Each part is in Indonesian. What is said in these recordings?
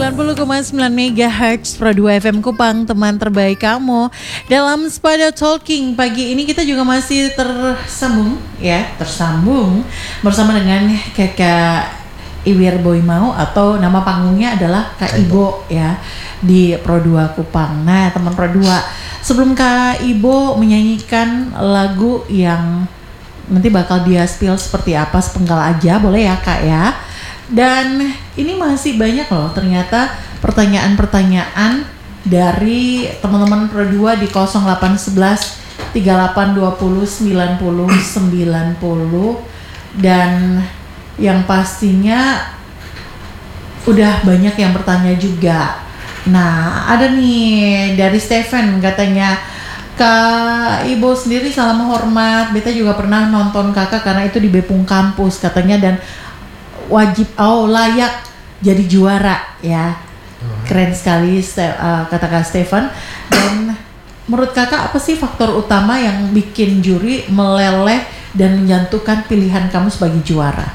90,9 MHz Pro 2 FM Kupang, teman terbaik kamu. Dalam Spada Talking pagi ini kita juga masih tersambung bersama dengan Kakak Iwir Boimau atau nama panggungnya adalah Kak Ibo ya di Pro 2 Kupang. Nah, teman Pro 2, sebelum Kak Ibo menyanyikan lagu yang nanti bakal dia spill seperti apa sepenggal aja, boleh ya Kak ya. Dan ini masih banyak loh ternyata pertanyaan-pertanyaan dari teman-teman Pro 2 di 0811 3820 90 90. Dan yang pastinya udah banyak yang bertanya juga. Nah, ada nih dari Stephen katanya, Kak Ibo sendiri salam hormat, beta juga pernah nonton kakak karena itu di Bepung kampus katanya, dan wajib layak jadi juara ya. Keren sekali kata Kak Stephen. Dan menurut kakak apa sih faktor utama yang bikin juri meleleh dan menjatuhkan pilihan kamu sebagai juara?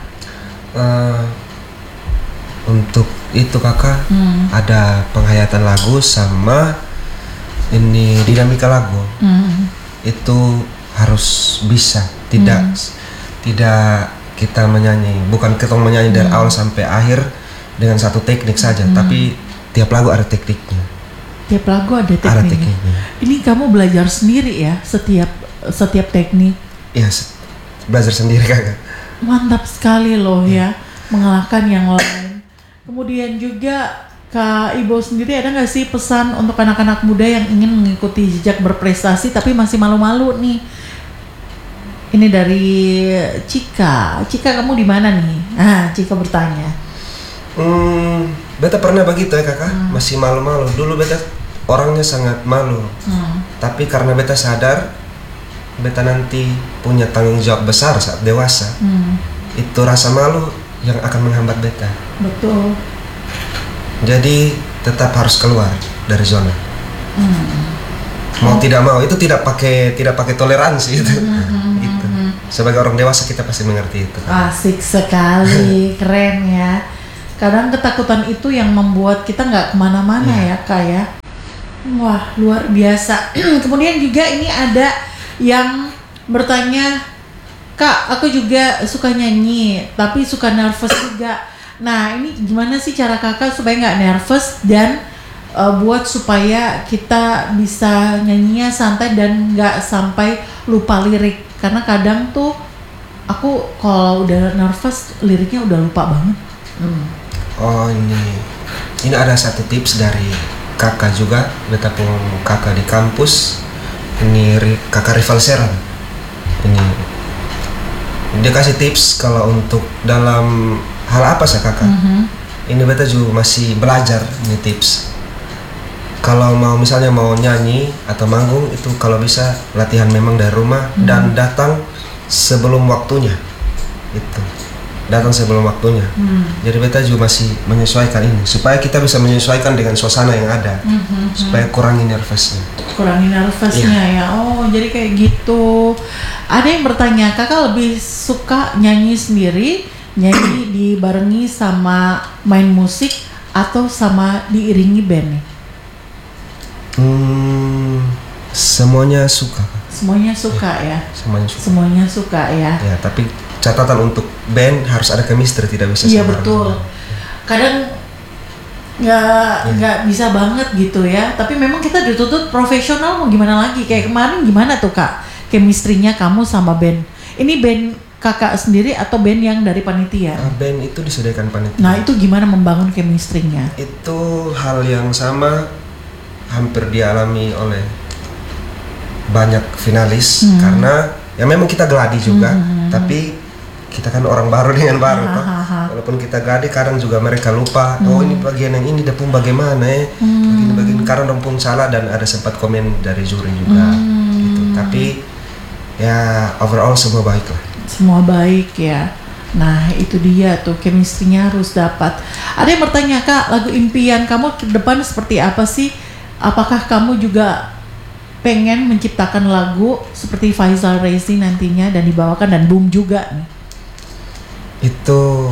Untuk itu kakak ada penghayatan lagu sama ini dinamika lagu. Itu harus bisa, tidak kita menyanyi, bukan kita menyanyi dari awal sampai akhir dengan satu teknik saja, tapi tiap lagu ada tekniknya. Tiap lagu ada tekniknya. Ini kamu belajar sendiri ya setiap teknik? Ya, belajar sendiri kakak. Mantap sekali loh ya, mengalahkan yang lain. Kemudian juga Kak Ibo sendiri ada nggak sih pesan untuk anak-anak muda yang ingin mengikuti jejak berprestasi tapi masih malu-malu nih? Ini dari Cika. Cika, kamu di mana nih? Cika bertanya. Beta pernah begitu ya kakak, masih malu-malu. Dulu beta orangnya sangat malu. Tapi karena beta sadar, beta nanti punya tanggung jawab besar saat dewasa. Itu rasa malu yang akan menghambat beta. Betul. Jadi tetap harus keluar dari zona. Mau tidak mau, itu tidak pakai toleransi itu. Sebagai orang dewasa kita pasti mengerti itu. Asik sekali, keren ya. Kadang ketakutan itu yang membuat kita nggak kemana-mana ya Kak ya. Wah, luar biasa. Kemudian juga ini ada yang bertanya, Kak, aku juga suka nyanyi, tapi suka nervous juga. Nah, ini gimana sih cara kakak supaya nggak nervous dan buat supaya kita bisa nyanyinya santai dan nggak sampai lupa lirik? Karena kadang tuh aku kalau udah nervous liriknya udah lupa banget. Oh, ini ada satu tips dari kakak juga, beta pun kakak di kampus. Ini kakak Rival Seran. Ini dia kasih tips kalau untuk dalam hal apa sih kakak? Ini beta juga masih belajar ini tips. Kalau misalnya mau nyanyi atau manggung itu kalau bisa latihan memang dari rumah dan datang sebelum waktunya. Itu datang sebelum waktunya. Jadi beta juga masih menyesuaikan ini supaya kita bisa menyesuaikan dengan suasana yang ada, supaya kurangi nervousnya. Ya. Oh, jadi kayak gitu. Ada yang bertanya, kakak lebih suka nyanyi sendiri, nyanyi dibarengi sama main musik, atau sama diiringi band nih? Semuanya suka. Semuanya suka ya. Semuanya suka ya. Ya, tapi catatan untuk band harus ada chemistry, tidak bisa. Iya betul. Kadang nggak bisa banget gitu ya. Tapi memang kita dituntut profesional, mau gimana lagi? Kayak kemarin gimana tuh Kak? Chemistry-nya kamu sama band. Ini band kakak sendiri atau band yang dari panitia? Band itu disediakan panitia. Nah, itu gimana membangun chemistry-nya? Itu hal yang sama hampir dialami oleh banyak finalis, karena ya memang kita gladi juga, tapi kita kan orang baru dengan baru toh. Walaupun kita gladi kadang juga mereka lupa, oh ini bagian yang ini depung bagaimana bagian karena depung salah, dan ada sempat komen dari juri juga gitu. Tapi ya overall semua baik lah. Semua baik ya. Nah, itu dia tuh, chemistry-nya harus dapat. Ada yang bertanya, Kak, lagu impian kamu ke depan seperti apa sih? Apakah kamu juga pengen menciptakan lagu seperti Faisal Rezi nantinya dan dibawakan dan boom juga nih? Itu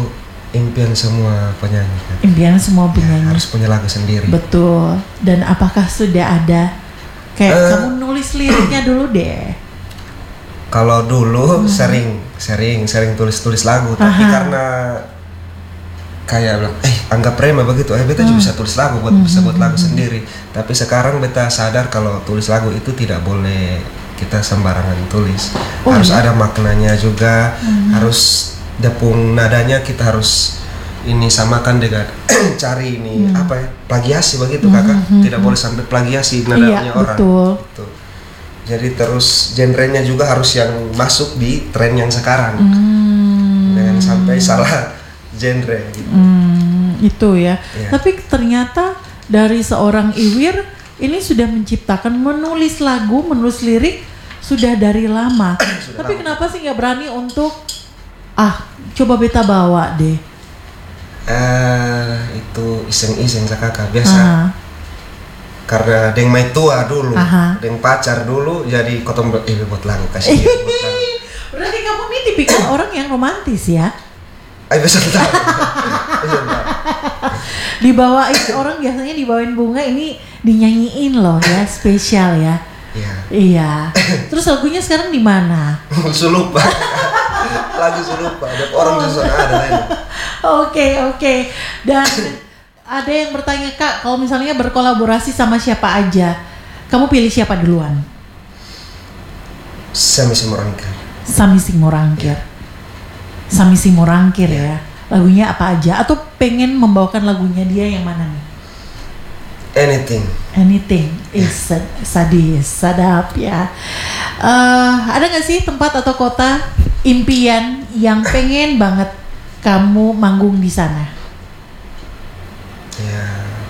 impian semua penyanyi kan. Impian semua Ya, penyanyi. harus punya lagu sendiri. Betul. Dan apakah sudah ada kayak kamu nulis liriknya dulu deh? Kalau dulu sering tulis lagu, tapi karena kayak bilang, anggap prema begitu, beta juga bisa tulis lagu, bisa buat lagu sendiri. Tapi sekarang beta sadar kalau tulis lagu itu tidak boleh kita sembarangan tulis. Harus ada maknanya juga, harus depung nadanya kita harus ini samakan dengan cari ini apa ya, plagiasi begitu kakak. Tidak boleh sampai plagiasi nadanya orang. Betul. Gitu. Jadi terus genrenya juga harus yang masuk di tren yang sekarang. Jangan sampai salah genre gitu. Itu ya. Tapi ternyata dari seorang Iwir ini sudah menciptakan, menulis lagu, menulis lirik sudah dari lama. Tapi kenapa sih nggak berani untuk coba beta bawa deh? Itu iseng-iseng kakak biasa. Karena deng mai tua dulu, deng pacar dulu, jadi kotong buat lagu kasih dia buat lagu. Berarti kamu nih tipikal orang yang romantis ya? Ayo sebentar. Dibawain orang biasanya dibawain bunga, ini dinyanyiin loh ya, spesial ya. Iya. Terus lagunya sekarang di mana? Sulupa. Lagu Sulupa. Ada orang susah ada ini. Oke. Dan ada yang bertanya, Kak, kalau misalnya berkolaborasi sama siapa aja, kamu pilih siapa duluan? Sami Simorangkir. Sami Simorangkir ya. Lagunya apa aja? Atau pengen membawakan lagunya dia yang mana nih? Anything is sadap ya. Ada nggak sih tempat atau kota impian yang pengen banget kamu manggung di sana? Ya,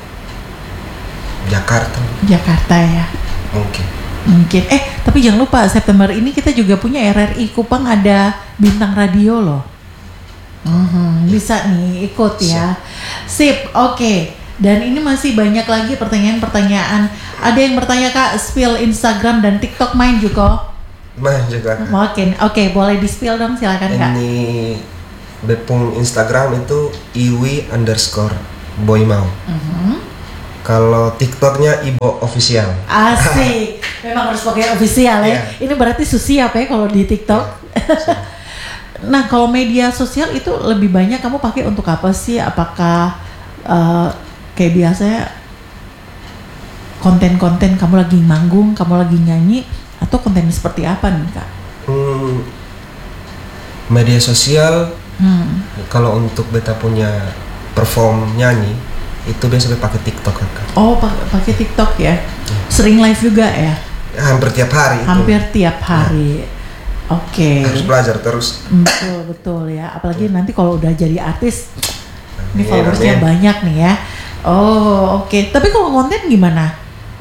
Jakarta ya. Mungkin. Tapi jangan lupa September ini kita juga punya RRI Kupang, ada bintang radio loh. Bisa nih ikut ya. Sip. Oke. Dan ini masih banyak lagi pertanyaan-pertanyaan. Ada yang bertanya, Kak, spill Instagram dan TikTok main juga? Main juga. Oke, boleh di spill dong, silakan Kak. Ini bepung Instagram itu iwi_boymau. Kalau TikToknya Ibo Official. Asik. Memang harus pakai official ya. Ini berarti susiap ya kalau di TikTok. Nah, kalau media sosial itu lebih banyak kamu pakai untuk apa sih? Apakah kayak biasanya konten-konten kamu lagi manggung, kamu lagi nyanyi, atau konten seperti apa nih Kak? Media sosial, kalau untuk beta punya perform nyanyi itu biasanya pakai TikTok Kak. Oh, pakai TikTok ya? Sering live juga ya? Hampir tiap hari. Oke. Harus belajar terus. Betul ya. Apalagi nanti kalau udah jadi artis, ini followersnya banyak nih ya. Oh, oke. Tapi kalau konten gimana?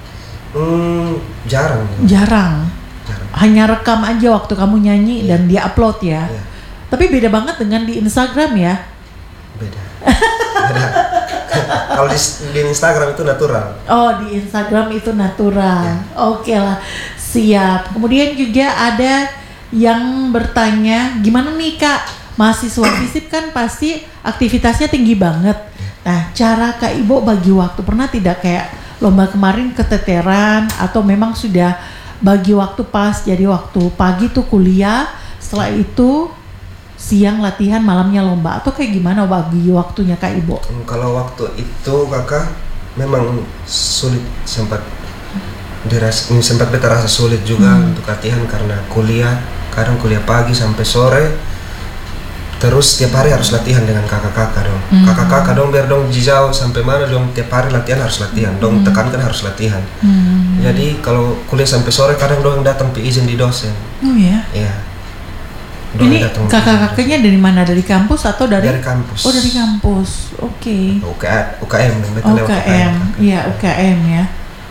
Jarang. Hanya rekam aja waktu kamu nyanyi dan dia upload ya. Tapi beda banget dengan di Instagram ya. Beda. Kalau di Instagram itu natural. Oh, di Instagram itu natural. Oke lah. Siap. Kemudian juga ada yang bertanya, gimana nih Kak, mahasiswa FISIP kan pasti aktivitasnya tinggi banget. Nah, cara Kak Ibo bagi waktu, pernah tidak kayak lomba kemarin keteteran, atau memang sudah bagi waktu pas, jadi waktu pagi tuh kuliah, setelah itu siang latihan, malamnya lomba, atau kayak gimana bagi waktunya Kak Ibo? Kalau waktu itu kakak memang sulit, sempat beta rasa sulit juga untuk latihan karena kadang kuliah pagi sampai sore, terus tiap hari harus latihan dengan kakak-kakak dong. Kakak-kakak dong biar dong jauh sampai mana dong, tiap hari latihan harus latihan dong, tekankan harus latihan. Jadi kalau kuliah sampai sore kadang dong datang izin di dosen. Oh ya? Iya. Ini kakak-kakaknya dari mana? Dari kampus atau dari? Dari kampus. Oh, dari kampus. Oke. UKM. Iya, UKM ya.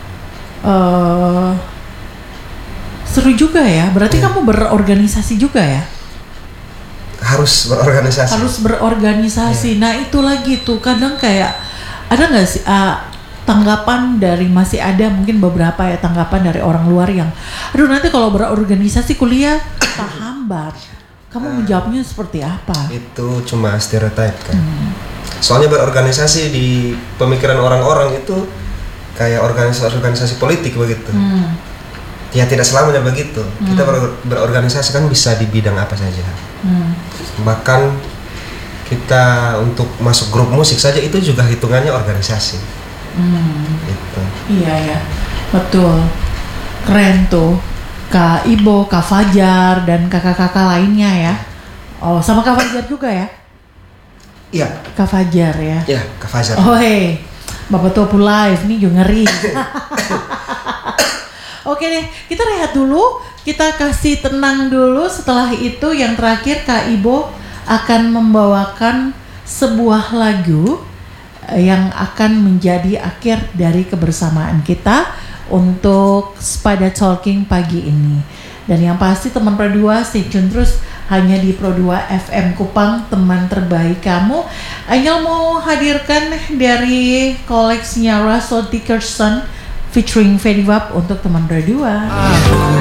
Seru juga ya. Berarti kamu berorganisasi juga ya? Harus berorganisasi. Nah, itu lagi tuh kadang kayak ada nggak sih tanggapan dari, masih ada mungkin beberapa ya tanggapan dari orang luar yang, aduh nanti kalau berorganisasi kuliah tak hambat. Kamu menjawabnya seperti apa? Itu cuma stereotip kan. Soalnya berorganisasi di pemikiran orang-orang itu kayak organisasi politik begitu. Ya tidak selamanya begitu. Kita berorganisasi kan bisa di bidang apa saja. Bahkan kita untuk masuk grup musik saja itu juga hitungannya organisasi. Gitu. Iya ya, betul. Keren tuh. Kak Ibo, Kak Fajar, dan kakak-kakak lainnya ya. Oh, sama Kak Fajar juga ya? Iya. Kak Fajar ya? Iya, Kak Fajar. Oh hey, Bapak Topu live nih juga ngeri. Oke deh, kita rehat dulu. Kita kasih tenang dulu. Setelah itu yang terakhir Kak Ibo akan membawakan sebuah lagu yang akan menjadi akhir dari kebersamaan kita untuk Spada Talking pagi ini. Dan yang pasti teman Pro 2 stay tune terus hanya di Pro 2 FM Kupang, teman terbaik kamu. Angel mau hadirkan dari koleksinya Russell Dickerson featuring Fedi Wap untuk teman Pro 2.